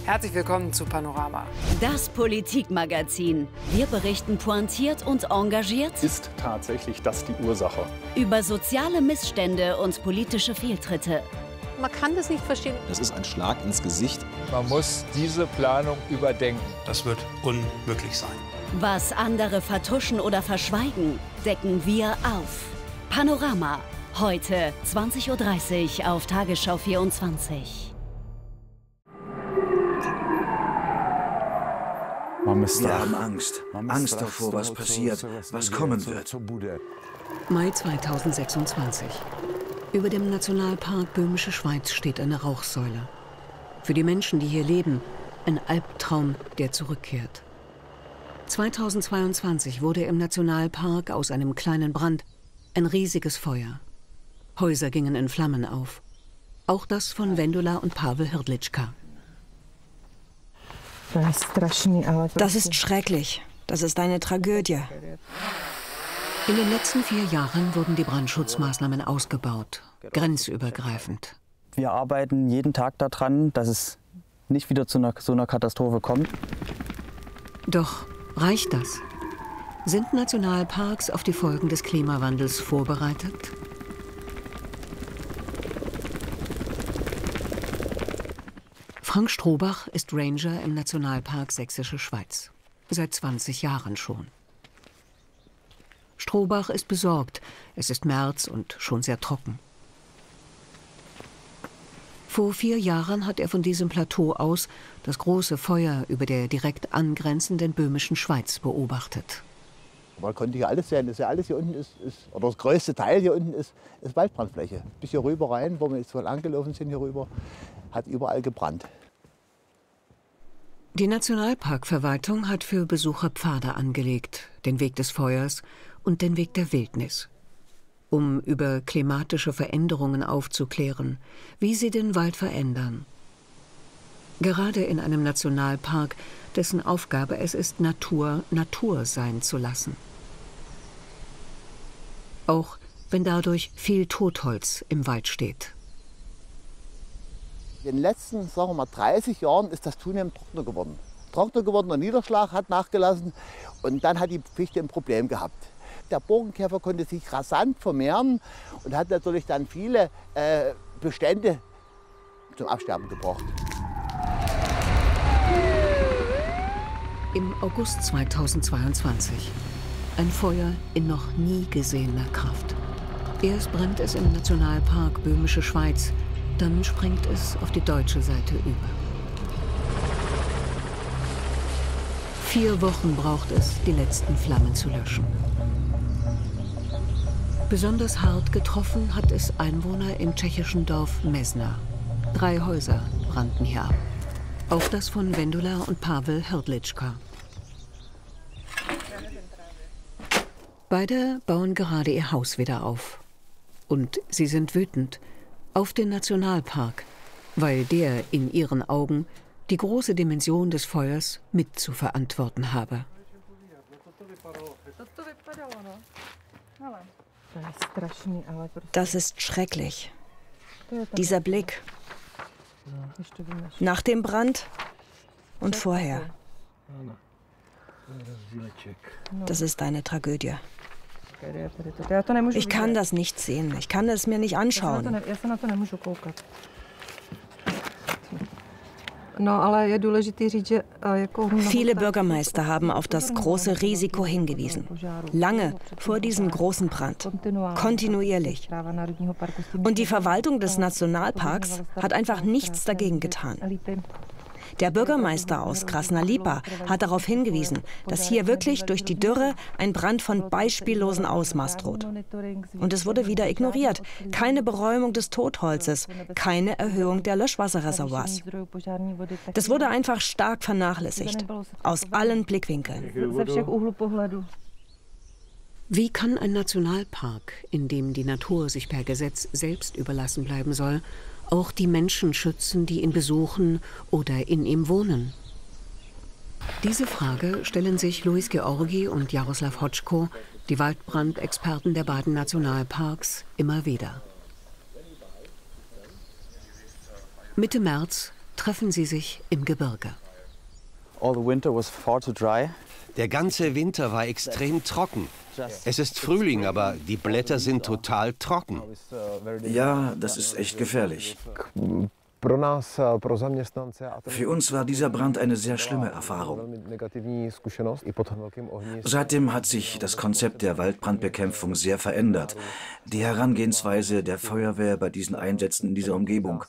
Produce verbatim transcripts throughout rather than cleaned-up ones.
Herzlich willkommen zu Panorama. Das Politikmagazin. Wir berichten pointiert und engagiert. Ist tatsächlich das die Ursache? Über soziale Missstände und politische Fehltritte. Man kann das nicht verstehen. Das ist ein Schlag ins Gesicht. Man muss diese Planung überdenken. Das wird unmöglich sein. Was andere vertuschen oder verschweigen, decken wir auf. Panorama. Heute zwanzig Uhr dreißig auf Tagesschau vierundzwanzig. Wir haben Angst. Angst davor, was passiert, was kommen wird. Mai zweitausendsechsundzwanzig. Über dem Nationalpark Böhmische Schweiz steht eine Rauchsäule. Für die Menschen, die hier leben, ein Albtraum, der zurückkehrt. zweitausendzweiundzwanzig wurde im Nationalpark aus einem kleinen Brand ein riesiges Feuer. Häuser gingen in Flammen auf. Auch das von Wendula und Pavel Hrdlička. Das ist schrecklich. Das ist eine Tragödie. In den letzten vier Jahren wurden die Brandschutzmaßnahmen ausgebaut, grenzübergreifend. Wir arbeiten jeden Tag daran, dass es nicht wieder zu einer, so einer Katastrophe kommt. Doch reicht das? Sind Nationalparks auf die Folgen des Klimawandels vorbereitet? Frank Strohbach ist Ranger im Nationalpark Sächsische Schweiz. Seit zwanzig Jahren schon. Strohbach ist besorgt. Es ist März und schon sehr trocken. Vor vier Jahren hat er von diesem Plateau aus das große Feuer über der direkt angrenzenden Böhmischen Schweiz beobachtet. Man konnte hier alles sehen. Das, ja alles hier unten ist, ist, oder das größte Teil hier unten ist, ist Waldbrandfläche. Bis hier rüber rein, wo wir jetzt wohl angelaufen sind hier rüber, hat überall gebrannt. Die Nationalparkverwaltung hat für Besucher Pfade angelegt, den Weg des Feuers und den Weg der Wildnis, um über klimatische Veränderungen aufzuklären, wie sie den Wald verändern. Gerade in einem Nationalpark, dessen Aufgabe es ist, Natur Natur sein zu lassen. Auch wenn dadurch viel Totholz im Wald steht. In den letzten, sagen wir mal, dreißig Jahren ist das zunehmend trockener geworden. Trockener geworden, der Niederschlag hat nachgelassen und dann hat die Fichte ein Problem gehabt. Der Borkenkäfer konnte sich rasant vermehren und hat natürlich dann viele äh, Bestände zum Absterben gebracht. Im August zweitausendzweiundzwanzig. Ein Feuer in noch nie gesehener Kraft. Erst brennt es im Nationalpark Böhmische Schweiz, dann springt es auf die deutsche Seite über. Vier Wochen braucht es, die letzten Flammen zu löschen. Besonders hart getroffen hat es Einwohner im tschechischen Dorf Mezna. Drei Häuser brannten hier ab. Auch das von Wendula und Pavel Hrdlička. Beide bauen gerade ihr Haus wieder auf. Und sie sind wütend auf den Nationalpark, weil der in ihren Augen die große Dimension des Feuers mit zu verantworten habe. Das ist schrecklich. Dieser Blick. Nach dem Brand und vorher. Das ist eine Tragödie. Ich kann das nicht sehen. Ich kann es mir nicht anschauen. Viele Bürgermeister haben auf das große Risiko hingewiesen. Lange vor diesem großen Brand. Kontinuierlich. Und die Verwaltung des Nationalparks hat einfach nichts dagegen getan. Der Bürgermeister aus Krasna-Lipa hat darauf hingewiesen, dass hier wirklich durch die Dürre ein Brand von beispiellosem Ausmaß droht. Und es wurde wieder ignoriert. Keine Beräumung des Totholzes, keine Erhöhung der Löschwasserreservoirs. Das wurde einfach stark vernachlässigt, aus allen Blickwinkeln. Wie kann ein Nationalpark, in dem die Natur sich per Gesetz selbst überlassen bleiben soll, auch die Menschen schützen, die ihn besuchen oder in ihm wohnen? Diese Frage stellen sich Luis Georgi und Jaroslav Hotschko, die Waldbrandexperten der beiden Nationalparks, immer wieder. Mitte März treffen sie sich im Gebirge. All the winter was far too dry. Der ganze Winter war extrem trocken. Es ist Frühling, aber die Blätter sind total trocken. Ja, das ist echt gefährlich. Für uns war dieser Brand eine sehr schlimme Erfahrung. Seitdem hat sich das Konzept der Waldbrandbekämpfung sehr verändert. Die Herangehensweise der Feuerwehr bei diesen Einsätzen in dieser Umgebung.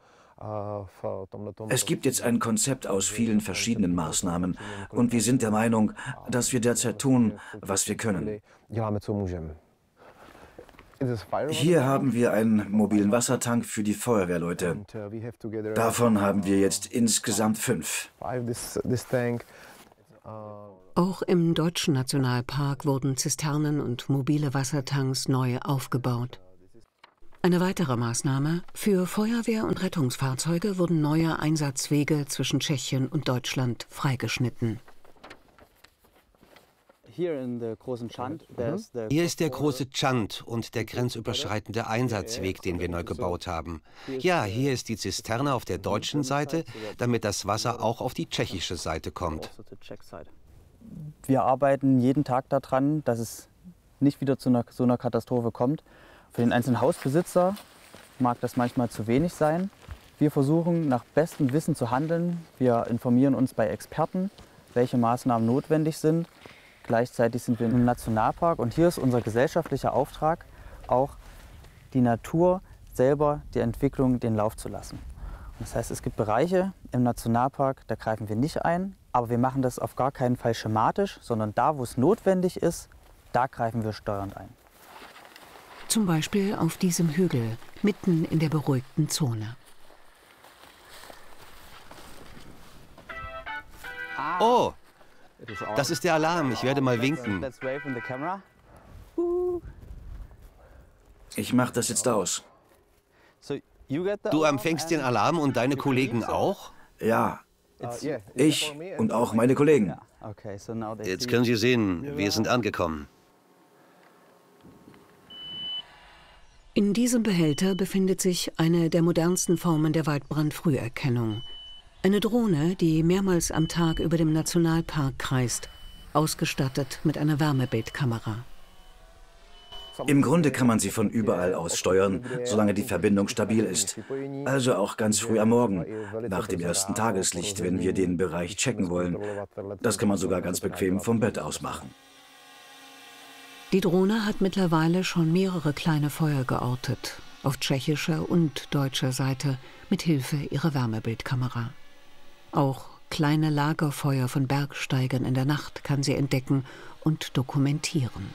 Es gibt jetzt ein Konzept aus vielen verschiedenen Maßnahmen und wir sind der Meinung, dass wir derzeit tun, was wir können. Hier haben wir einen mobilen Wassertank für die Feuerwehrleute. Davon haben wir jetzt insgesamt fünf. Auch im Deutschen Nationalpark wurden Zisternen und mobile Wassertanks neu aufgebaut. Eine weitere Maßnahme: Für Feuerwehr- und Rettungsfahrzeuge wurden neue Einsatzwege zwischen Tschechien und Deutschland freigeschnitten. Hier ist der große Chand und der grenzüberschreitende Einsatzweg, den wir neu gebaut haben. Ja, hier ist die Zisterne auf der deutschen Seite, damit das Wasser auch auf die tschechische Seite kommt. Wir arbeiten jeden Tag daran, dass es nicht wieder zu einer, so einer Katastrophe kommt. Für den einzelnen Hausbesitzer mag das manchmal zu wenig sein. Wir versuchen nach bestem Wissen zu handeln. Wir informieren uns bei Experten, welche Maßnahmen notwendig sind. Gleichzeitig sind wir im Nationalpark und hier ist unser gesellschaftlicher Auftrag, auch die Natur selber der Entwicklung den Lauf zu lassen. Das heißt, es gibt Bereiche im Nationalpark, da greifen wir nicht ein, aber wir machen das auf gar keinen Fall schematisch, sondern da, wo es notwendig ist, da greifen wir steuernd ein. Zum Beispiel auf diesem Hügel, mitten in der beruhigten Zone. Oh, das ist der Alarm. Ich werde mal winken. Ich mache das jetzt aus. Du empfängst den Alarm und deine Kollegen auch? Ja, ich und auch meine Kollegen. Jetzt können Sie sehen, wir sind angekommen. In diesem Behälter befindet sich eine der modernsten Formen der Waldbrandfrüherkennung. Eine Drohne, die mehrmals am Tag über dem Nationalpark kreist, ausgestattet mit einer Wärmebildkamera. Im Grunde kann man sie von überall aus steuern, solange die Verbindung stabil ist. Also auch ganz früh am Morgen, nach dem ersten Tageslicht, wenn wir den Bereich checken wollen. Das kann man sogar ganz bequem vom Bett aus machen. Die Drohne hat mittlerweile schon mehrere kleine Feuer geortet, auf tschechischer und deutscher Seite, mit Hilfe ihrer Wärmebildkamera. Auch kleine Lagerfeuer von Bergsteigern in der Nacht kann sie entdecken und dokumentieren.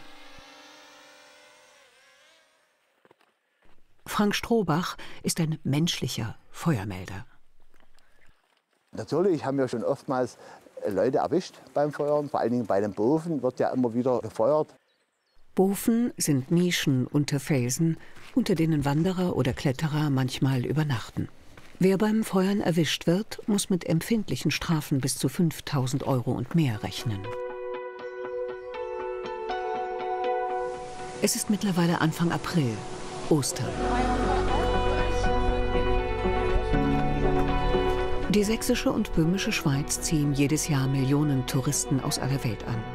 Frank Strohbach ist ein menschlicher Feuermelder. Natürlich haben wir schon oftmals Leute erwischt beim Feuern, vor allen Dingen bei den Boven wird ja immer wieder gefeuert. Boven sind Nischen unter Felsen, unter denen Wanderer oder Kletterer manchmal übernachten. Wer beim Feuern erwischt wird, muss mit empfindlichen Strafen bis zu fünftausend Euro und mehr rechnen. Es ist mittlerweile Anfang April, Ostern. Die sächsische und böhmische Schweiz ziehen jedes Jahr Millionen Touristen aus aller Welt an.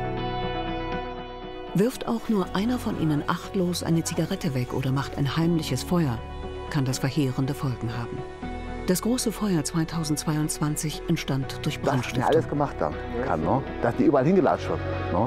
Wirft auch nur einer von ihnen achtlos eine Zigarette weg oder macht ein heimliches Feuer, kann das verheerende Folgen haben. Das große Feuer zweitausendzweiundzwanzig entstand durch Brandstiftung. Dass alles gemacht werden kann, ne? Dass die überall hingelatscht wird. Ne?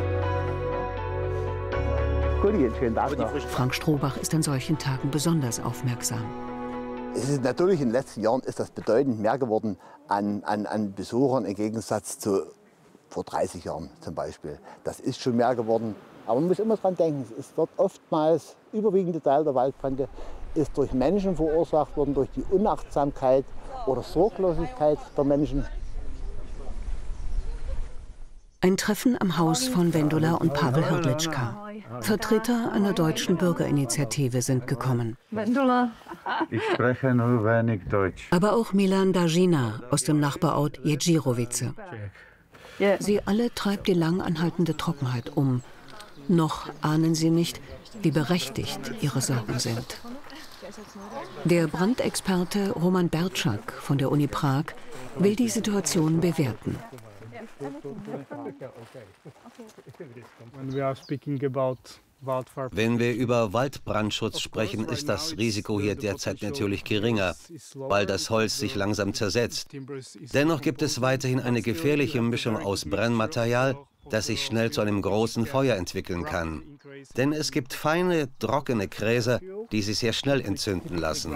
Gut, schönen Tag noch. Frank Strohbach ist an solchen Tagen besonders aufmerksam. Es ist natürlich in den letzten Jahren ist das bedeutend mehr geworden an, an, an Besuchern im Gegensatz zu vor dreißig Jahren zum Beispiel. Das ist schon mehr geworden. Aber man muss immer dran denken, es wird oftmals, überwiegende Teil der Waldbrände ist durch Menschen verursacht worden, durch die Unachtsamkeit oder Sorglosigkeit der Menschen. Ein Treffen am Haus von Wendula und Pavel Hrdlička. Vertreter einer deutschen Bürgerinitiative sind gekommen. Wendula. Ich spreche nur wenig Deutsch. Aber auch Milan Dažina aus dem Nachbarort Ježírovice. Sie alle treibt die lang anhaltende Trockenheit um. Noch ahnen sie nicht, wie berechtigt ihre Sorgen sind. Der Brandexperte Roman Bertschak von der Uni Prag will die Situation bewerten. Wenn wir über Waldbrandschutz sprechen, ist das Risiko hier derzeit natürlich geringer, weil das Holz sich langsam zersetzt. Dennoch gibt es weiterhin eine gefährliche Mischung aus Brennmaterial, das sich schnell zu einem großen Feuer entwickeln kann. Denn es gibt feine, trockene Gräser, die sich sehr schnell entzünden lassen.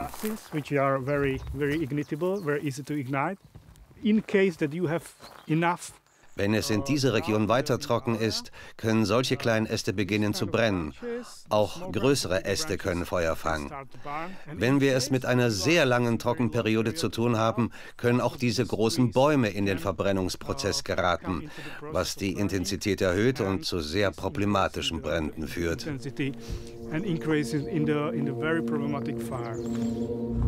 Wenn es in dieser Region weiter trocken ist, können solche kleinen Äste beginnen zu brennen. Auch größere Äste können Feuer fangen. Wenn wir es mit einer sehr langen Trockenperiode zu tun haben, können auch diese großen Bäume in den Verbrennungsprozess geraten, was die Intensität erhöht und zu sehr problematischen Bränden führt.